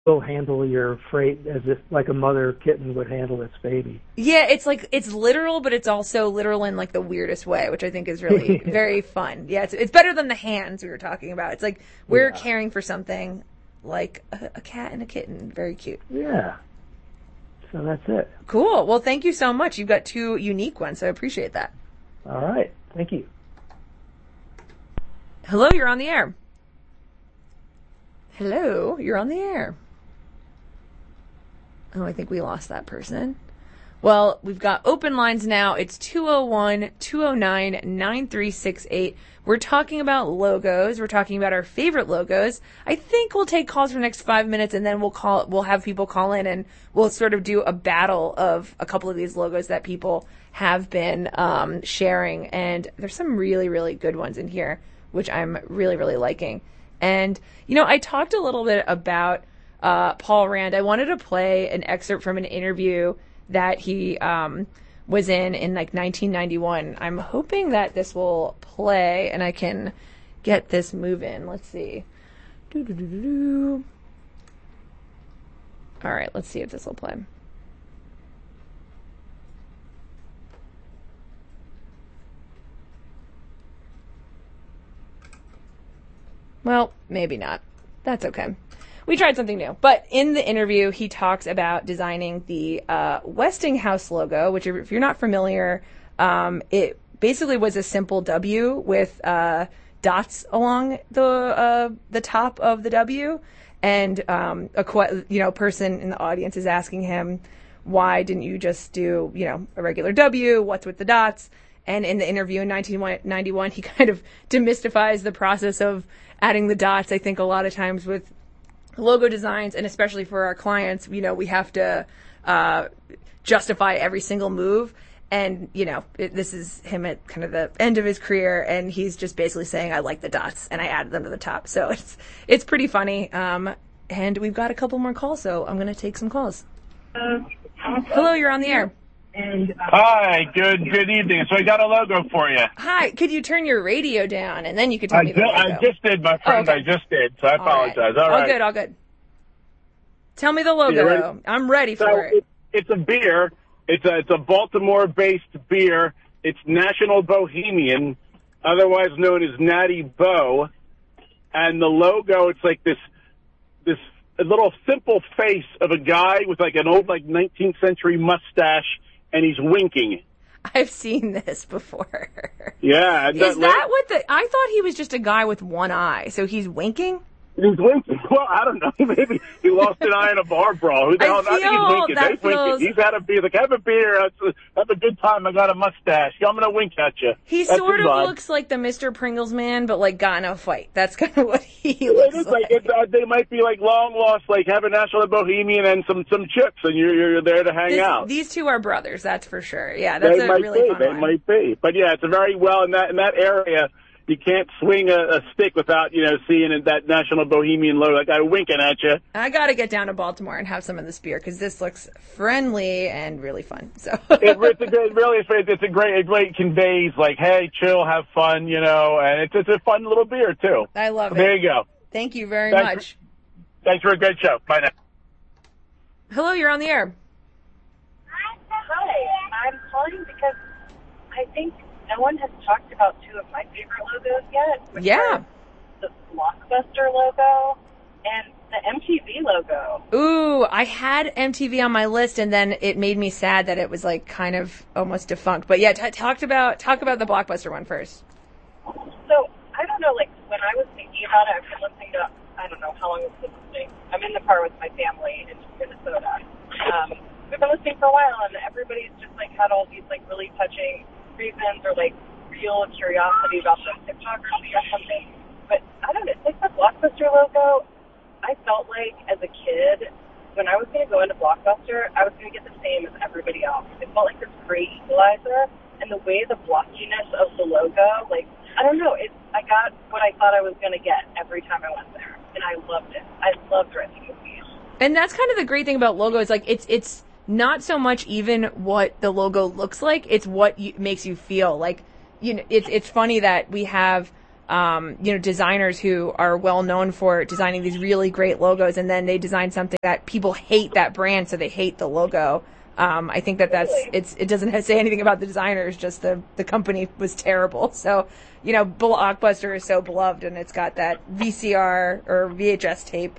will handle your freight as if like a mother kitten would handle its baby. Yeah, it's literal, but it's also literal in like the weirdest way, which I think is really very fun. Yeah, it's better than the hands we were talking about. It's like we're caring for something like a cat and a kitten. Very cute. Yeah. So that's it. Cool. Well, thank you so much. You've got two unique ones, so I appreciate that. All right. Thank you. Hello, you're on the air. Hello, you're on the air. Oh, I think we lost that person. Well, we've got open lines now. It's 201-209-9368. We're talking about logos. We're talking about our favorite logos. I think we'll take calls for the next 5 minutes, and then we'll have people call in, and we'll sort of do a battle of a couple of these logos that people have been sharing. And there's some really, really good ones in here, which I'm really, really liking. And, I talked a little bit about Paul Rand. I wanted to play an excerpt from an interview that he was in like 1991. I'm hoping that this will play and I can get this moving. Let's see. All right, let's see if this will play. Well, maybe not. That's okay. We tried something new. But in the interview, he talks about designing the Westinghouse logo, which if you're not familiar, it basically was a simple W with dots along the top of the W. And a person in the audience is asking him, why didn't you just do, a regular W? What's with the dots? And in the interview in 1991, he kind of demystifies the process of adding the dots. I think a lot of times with logo designs, and especially for our clients, we have to justify every single move. And, this is him at kind of the end of his career, and he's just basically saying, I like the dots, and I added them to the top. So it's pretty funny. And we've got a couple more calls, so I'm going to take some calls. Hello, you're on the air. Hi, good evening. So I got a logo for you. Hi, could you turn your radio down, and then you could tell me the logo? I just did, my friend. Oh, okay. I just did, so I apologize. All right. All good. Tell me the logo. I'm ready for it. It's a beer. It's a Baltimore-based beer. It's National Bohemian, otherwise known as Natty Bo. And the logo, it's like this little simple face of a guy with like an old 19th century mustache, and he's winking. I've seen this before. Yeah. Is that what I thought he was just a guy with one ise, so he's winking? He's winking. Well, I don't know. Maybe he lost an eye in a bar brawl. Who the hell? I think he's winking. He's winking. He's had a beer. Like, have a beer. Have a good time. I got a mustache. I'm going to wink at you. He sort of looks like the Mr. Pringles man, but got in a fight. That's kind of what he looks like. They might be long lost, have a National Bohemian and some chips, and you're there to hang out. These two are brothers, that's for sure. Yeah, that's a really fun one. They might be. But yeah, it's a very well in that area. You can't swing a stick without, seeing that National Bohemian logo. That guy winking at you. I got to get down to Baltimore and have some of this beer because this looks friendly and really fun. So it's a great conveys hey, chill, have fun, and it's a fun little beer too. I love it. There you go. Thank you very much. Thanks for a great show. Bye now. Hello, you're on the air. Hi, I'm calling because I think no one has talked about two of my favorite logos yet. Which are the Blockbuster logo and the MTV logo. Ooh, I had MTV on my list, and then it made me sad that it was kind of almost defunct. But yeah, talk about the Blockbuster one first. So I don't know, when I was thinking about it, I've been listening to, I don't know how long I've been listening. I'm in the car with my family in Minnesota. We've been listening for a while, and everybody's just had all these really touching reasons or real curiosity about the typography or something. But I don't know, it's the Blockbuster logo. I felt as a kid, when I was going to go into Blockbuster, I was going to get the same as everybody else. It felt like this great equalizer, and the way the blockiness of the logo, I don't know, I got what I thought I was going to get every time I went there, and I loved it. I loved renting movies. And that's kind of the great thing about logos. It's not so much even what the logo looks like, it's what makes you feel. It's funny that we have designers who are well known for designing these really great logos, and then they design something that people hate that brand, so they hate the logo. I think it doesn't say anything about the designers, just the company was terrible. So, Blockbuster is so beloved, and it's got that VCR or VHS tape,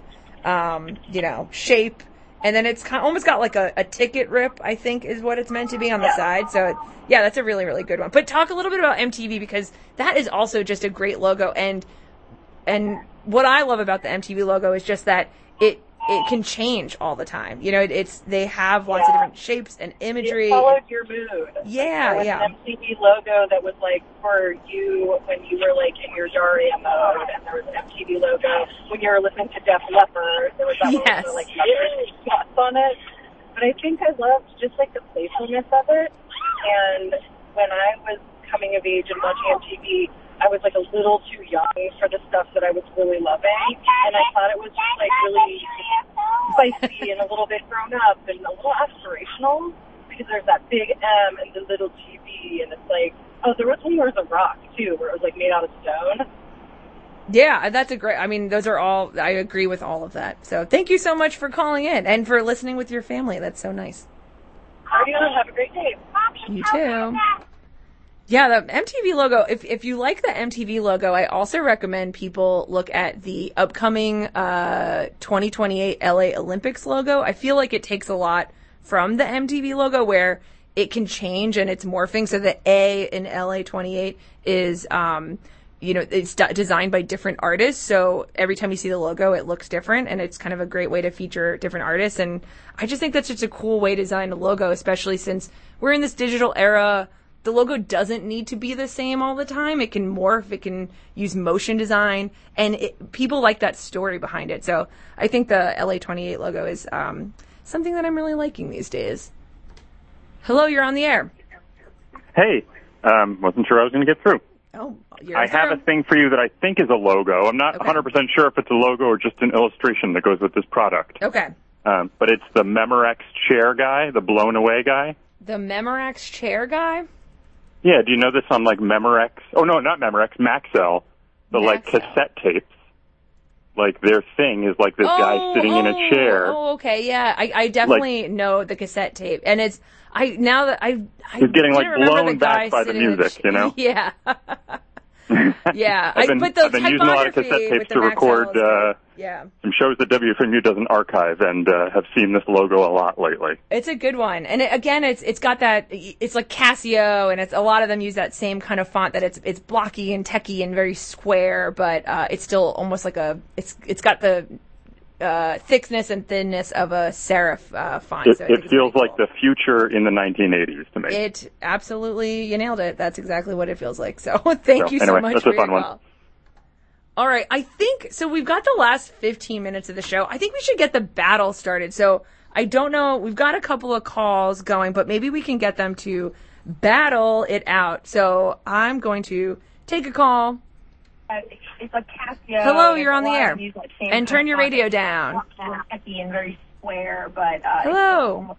shape. And then it's almost got like a ticket rip, I think is what it's meant to be on the side. So, that's a really, really good one. But talk a little bit about MTV, because that is also just a great logo. And what I love about the MTV logo is just that it can change all the time. They have lots of different shapes and imagery. It followed your mood. Yeah, there was an MTV logo that was like for you when you were like in your Daria mode, and there was an MTV logo when you were listening to Def Leppard. There was that one with like spots on it. But I think I loved just like the playfulness of it. And when I was coming of age and watching MTV, I was like a little too young for the stuff that I was really loving, and I thought it was just like really spicy and a little bit grown up and a little aspirational, because there's that big M and the little TV, and it's like, there was one where it was a rock too, where it was like made out of stone. Yeah, that's those are all, I agree with all of that. So thank you so much for calling in and for listening with your family. That's so nice. Have a great day. You too. Yeah, the MTV logo, if you like the MTV logo, I also recommend people look at the upcoming 2028 LA Olympics logo. I feel like it takes a lot from the MTV logo, where it can change and it's morphing. So the A in LA 28 is, it's designed by different artists. So every time you see the logo, it looks different, and it's kind of a great way to feature different artists. And I just think that's just a cool way to design a logo, especially since we're in this digital era. The logo doesn't need to be the same all the time. It can morph. It can use motion design, and people like that story behind it. So I think the LA 28 logo is something that I'm really liking these days. Hello, you're on the air. Hey, wasn't sure I was going to get through. Oh, I have a thing for you that I think is a logo. I'm not 100% sure if it's a logo or just an illustration that goes with this product. Okay. But it's the Memorex chair guy, the blown away guy. The Memorex chair guy? Yeah, do you know this on like Memorex? Oh, no, not Memorex, Maxell. The like cassette tapes. Like their thing is like this guy sitting in a chair. Oh, okay, yeah. I definitely know the cassette tape. And it's, he's getting like blown back by the music, Yeah. Yeah. I've been using a lot of cassette tapes to record some shows that WFMU doesn't archive, and have seen this logo a lot lately. It's a good one. And it's got that, it's like Casio, and it's a lot of them use that same kind of font that it's blocky and techy and very square, but it's still almost like it's got the thickness and thinness of a serif font. It feels like the future in the 1980s to me. It absolutely, you nailed it. That's exactly what it feels like. So thank you so much that's for a fun your one. call. All right, I think, so we've got the last 15 minutes of the show. I think we should get the battle started. So I don't know, we've got a couple of calls going, but maybe we can get them to battle it out. So I'm going to take a call. It's like Casio. Hello, you're on the air. And turn your radio It's down. techy and very square, but Hello.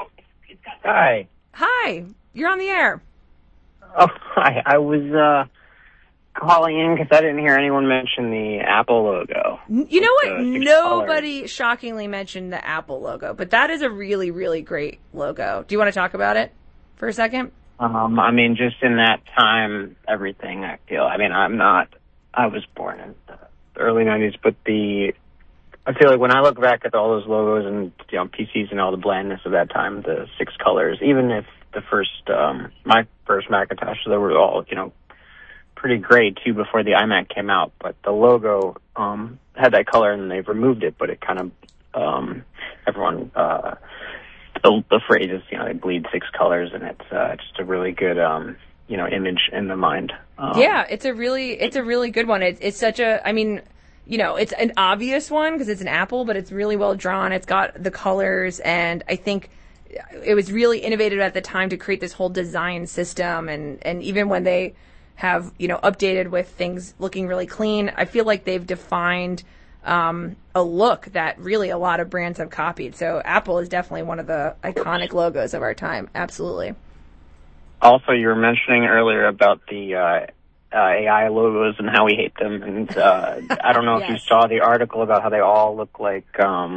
Hi. Hi, you're on the air. Oh, hi. I was calling in because I didn't hear anyone mention the Apple logo. You know what? Nobody colors. shockingly mentioned the Apple logo, but that is a really, really great logo. Do you want to talk about it for a second? I mean, just in that time, everything, I feel. I mean, I was born in the early 90s, but I feel like when I look back at all those logos and, PCs and all the blandness of that time, the 6 colors, even if the first, my first Macintosh, they were all, pretty great too before the iMac came out, but the logo, had that color and they've removed it, but it kind of, everyone, the phrase is, they bleed 6 colors, and it's just a really good, image in the mind. Yeah, it's a really good one. It's such a, it's an obvious one because it's an Apple, but it's really well drawn. It's got the colors, and I think it was really innovative at the time to create this whole design system, and even when they have, updated with things looking really clean, I feel like they've defined a look that really a lot of brands have copied. So Apple is definitely one of the iconic logos of our time. Absolutely. Also, you were mentioning earlier about the AI logos and how we hate them. And I don't know if you saw the article about how they all look like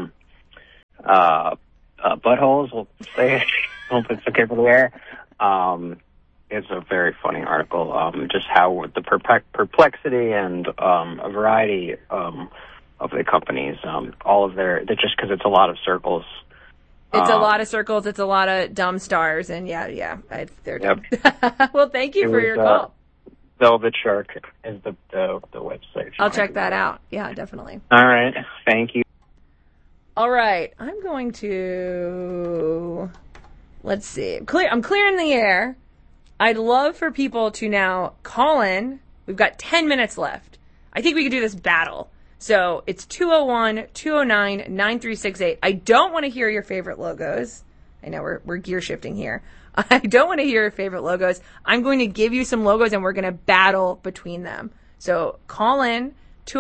buttholes. We'll say. Hope it's okay for the air. It's a very funny article. Just how the perplexity and a variety of the companies, all of they're just because it's a lot of circles. It's a lot of circles. It's a lot of dumb stars, and they're dumb. Yep. Well, thank you for your call. Velvet Shark is the website. I'll check that out. Yeah, definitely. All right. Thank you. All right. I'm going to, let's see. I'm clearing the air. I'd love for people to now call in. We've got 10 minutes left. I think we could do this battle. So it's 201-209-9368. I don't want to hear your favorite logos. I know we're gear shifting here. I don't want to hear your favorite logos. I'm going to give you some logos and we're going to battle between them. So call in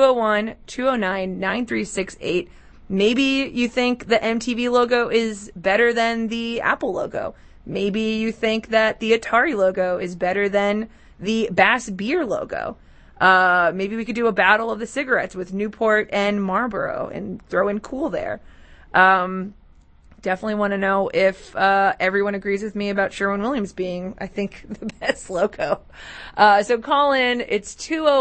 201-209-9368. Maybe you think the MTV logo is better than the Apple logo. Maybe you think that the Atari logo is better than the Bass Beer logo. Maybe we could do a battle of the cigarettes with Newport and Marlboro and throw in Cool there. Definitely want to know if everyone agrees with me about Sherwin-Williams being, I think, the best logo. So call in. It's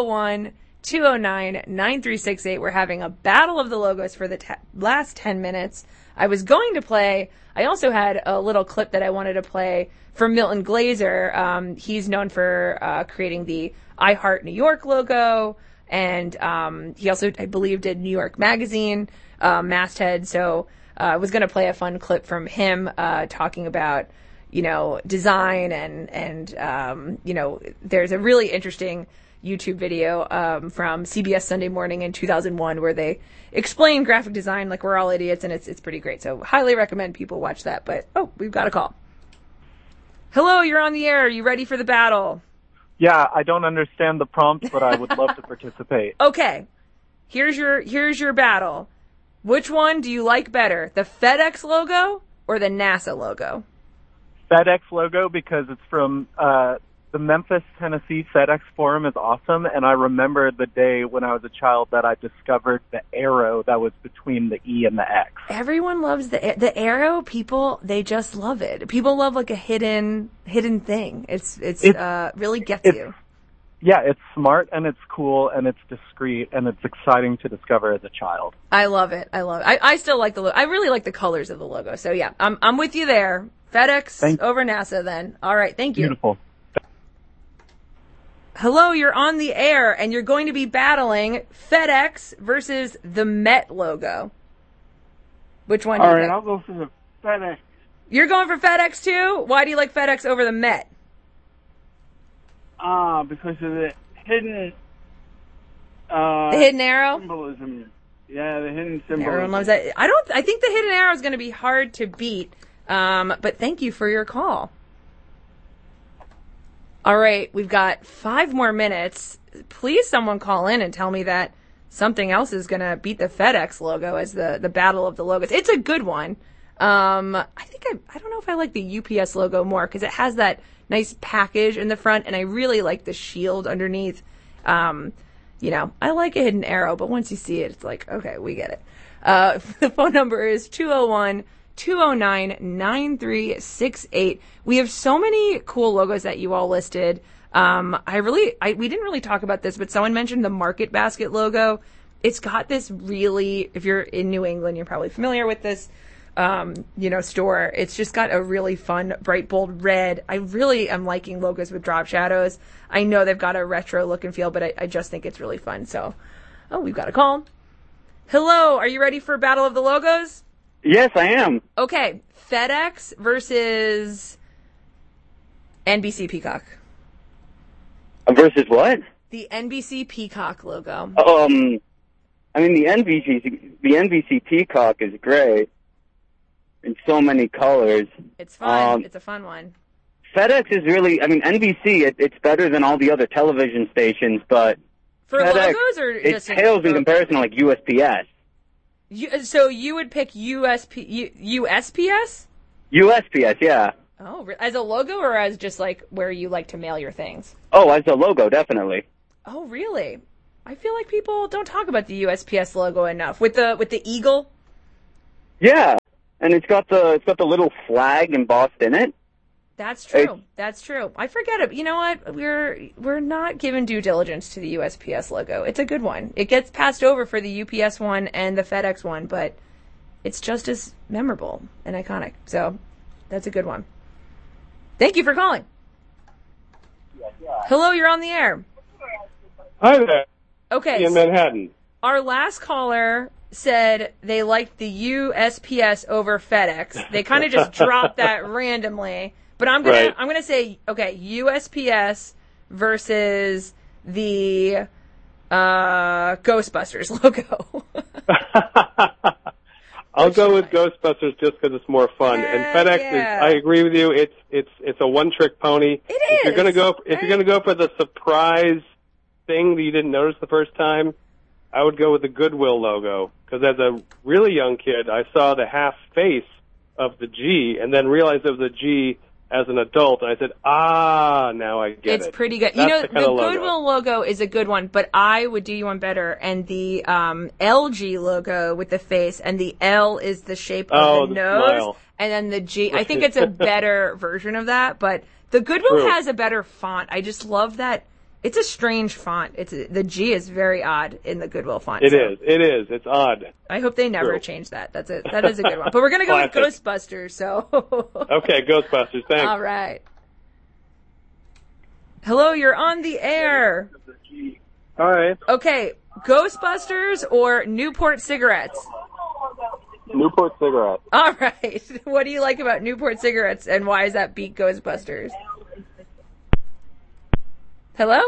201-209-9368. We're having a battle of the logos for the last 10 minutes. I was going to play, I also had a little clip that I wanted to play for Milton Glaser. He's known for creating the I Heart New York logo, and he also, I believe, did New York Magazine masthead. So I was going to play a fun clip from him talking about, design and there's a really interesting YouTube video from CBS Sunday Morning in 2001 where they explain graphic design like we're all idiots, and it's pretty great. So highly recommend people watch that. But we've got a call. Hello, you're on the air. Are you ready for the battle? Yeah, I don't understand the prompt, but I would love to participate. Okay. Here's your battle. Which one do you like better? The FedEx logo or the NASA logo? FedEx logo, because it's from the Memphis, Tennessee FedEx Forum is awesome, and I remember the day when I was a child that I discovered the arrow that was between the E and the X. Everyone loves the arrow. People, they just love it. People love like a hidden thing. It's really gets you. Yeah, it's smart and it's cool and it's discreet and it's exciting to discover as a child. I love it. I still like the logo. I really like the colors of the logo. So yeah, I'm with you there. FedEx over NASA then. All right, thank you. Beautiful. Hello, you're on the air, and you're going to be battling FedEx versus the Met logo. Which one? All right, I'll go for the FedEx. You're going for FedEx too? Why do you like FedEx over the Met? Because of the hidden... the hidden arrow? Symbolism. Yeah, the hidden symbolism. Everyone loves that. I think the hidden arrow is going to be hard to beat, but thank you for your call. All right, we've got 5 more minutes. Please someone call in and tell me that something else is going to beat the FedEx logo as the battle of the logos. It's a good one. I don't know if I like the UPS logo more because it has that nice package in the front, and I really like the shield underneath. I like a hidden arrow, but once you see it, it's like, okay, we get it. The phone number is 201-209-9368. We have so many cool logos that you all listed. We didn't really talk about this, but someone mentioned the Market Basket logo. It's got this really, if you're in New England, you're probably familiar with this, store. It's just got a really fun, bright, bold red. I really am liking logos with drop shadows. I know they've got a retro look and feel, but I just think it's really fun. So, we've got a call. Hello, are you ready for Battle of the Logos? Yes, I am. Okay, FedEx versus NBC Peacock. Versus what? The NBC Peacock logo. The NBC Peacock is great in so many colors. It's fun. It's a fun one. FedEx is really, NBC, it's better than all the other television stations, but for FedEx, logos or it just pales in comparison to like USPS. So you would pick USPS? USPS, yeah. Oh, as a logo or as just like where you like to mail your things? Oh, as a logo, definitely. Oh, really? I feel like people don't talk about the USPS logo enough. With the eagle? Yeah, and it's got the little flag embossed in it. That's true. That's true. I forget it. You know what? We're not giving due diligence to the USPS logo. It's a good one. It gets passed over for the UPS one and the FedEx one, but it's just as memorable and iconic. So that's a good one. Thank you for calling. Hello, you're on the air. Hi there. Okay. In Manhattan. Our last caller said they liked the USPS over FedEx. They kind of just dropped that randomly. But I'm gonna say, okay, USPS versus the Ghostbusters logo. I'll go with Ghostbusters just because it's more fun. And FedEx is, I agree with you. It's a one-trick pony. It is. If you're gonna go for the surprise thing that you didn't notice the first time, I would go with the Goodwill logo. Because as a really young kid, I saw the half face of the G, and then realized it was a G as an adult, and I said, now I get it. It's pretty good. That's the Goodwill logo is a good one, but I would do you one better. And the LG logo with the face, and the L is the shape of the nose, smile. and then the G. I think it's a better version of that, but the Goodwill has a better font. I just love that. It's a strange font. The G is very odd in the Goodwill font. It is. It's odd. I hope they never change that. That is a good one. But we're going to go with Ghostbusters, so. Okay, Ghostbusters. Thanks. All right. Hello, you're on the air. Hi. Okay, Ghostbusters or Newport cigarettes? Newport cigarette. All right. What do you like about Newport cigarettes, and why does that beat Ghostbusters? Hello?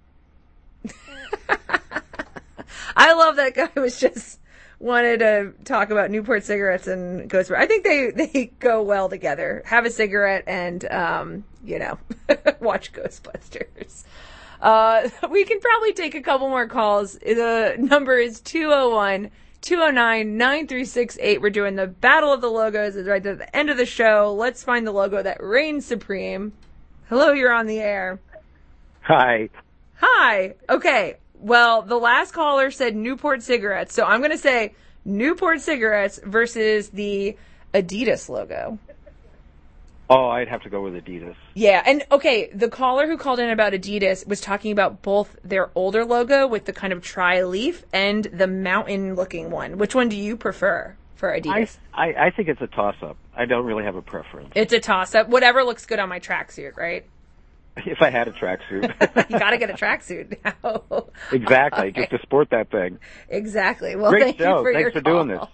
I love that guy was just wanted to talk about Newport cigarettes and Ghostbusters. I think they go well together. Have a cigarette and, watch Ghostbusters. We can probably take a couple more calls. The number is 201-209-9368. We're doing the Battle of the Logos. It's right at the end of the show. Let's find the logo that reigns supreme. Hello, you're on the air. Hi. Okay. Well, the last caller said Newport cigarettes, so I'm going to say Newport cigarettes versus the Adidas logo. Oh, I'd have to go with Adidas. Yeah, and okay, the caller who called in about Adidas was talking about both their older logo with the kind of tri-leaf and the mountain-looking one. Which one do you prefer for Adidas? I think it's a toss-up. I don't really have a preference. It's a toss-up. Whatever looks good on my tracksuit, right? If I had a tracksuit. You gotta get a tracksuit now. Exactly, just to sport that thing. Exactly. Well, Great thank show. you for Thanks your for call. doing this.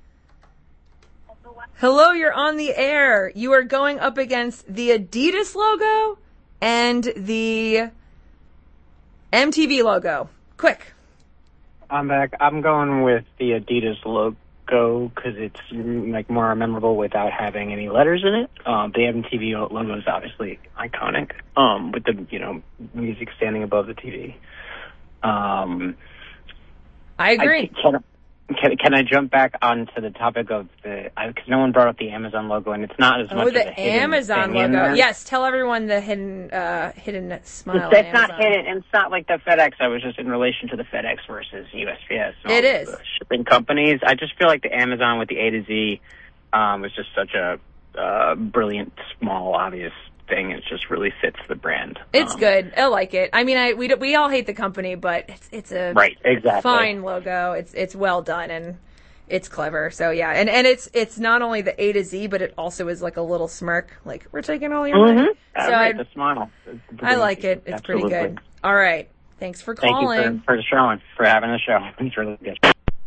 Hello, you're on the air. You are going up against the Adidas logo and the MTV logo. Quick. I'm back. I'm going with the Adidas logo because it's like more memorable without having any letters in it. The MTV logo is obviously iconic. With the music standing above the TV. I agree. Can I jump back onto the topic of because no one brought up the Amazon logo, and it's not as much the of a hidden Amazon thing in logo. there. Yes, tell everyone the hidden smile. It's not hidden. It's not like the FedEx. I was just in relation to the FedEx versus USPS. It is. The shipping companies. I just feel like the Amazon with the A to Z was just such a brilliant, small, obvious thing. It just really fits the brand. It's good. I like it. I mean, we all hate the company, but it's a fine logo. It's well done and it's clever. So yeah, and it's not only the A to Z, but it also is like a little smirk, like we're taking all your money. So the smile. I like it. It's Absolutely. pretty good. All right. Thanks for calling. Thank you for the show and for having the show. It's really good.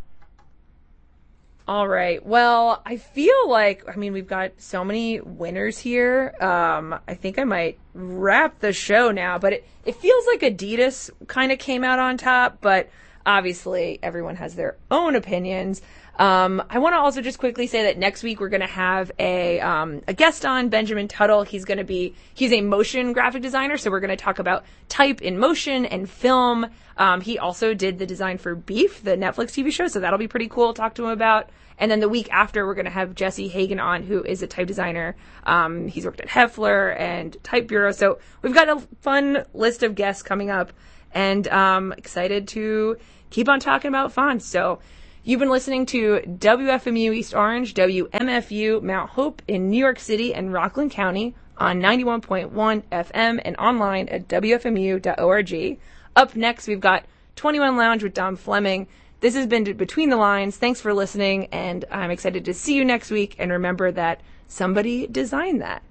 All right. Well, I feel like, we've got so many winners here. I think I might wrap the show now, but it feels like Adidas kind of came out on top, but obviously everyone has their own opinions. I want to also just quickly say that next week we're going to have a guest on, Benjamin Tuttle. He's a motion graphic designer, so we're going to talk about type in motion and film. He also did the design for Beef, the Netflix TV show, so that'll be pretty cool to talk to him about. And then the week after, we're going to have Jesse Hagen on, who is a type designer. He's worked at Heffler and Type Bureau, so we've got a fun list of guests coming up, and excited to keep on talking about fonts. So you've been listening to WFMU East Orange, WMFU Mount Hope in New York City and Rockland County on 91.1 FM and online at WFMU.org. Up next, we've got 21 Lounge with Dom Fleming. This has been Between the Lines. Thanks for listening, and I'm excited to see you next week. And remember that somebody designed that.